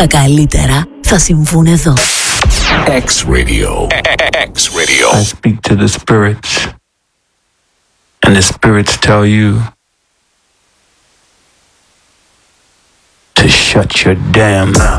Τα καλύτερα θα συμβούν εδώ. X-Radio. X-Radio. I speak to the spirits, and the spirits tell you to shut your damn mouth.